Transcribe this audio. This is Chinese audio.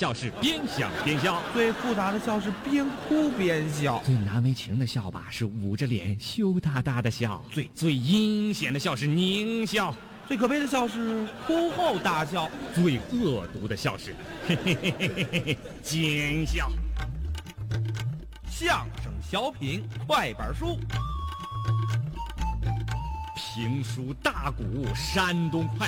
笑是边想边笑， 最复杂的笑是边哭边笑， 最难为情的笑吧是捂着脸羞答答的笑，最阴险的笑是狞笑， 最可悲的笑是哭后大笑， 最恶毒的笑是嘿嘿嘿嘿嘿嘿奸笑。 相声小品快板书， 评书大鼓山东快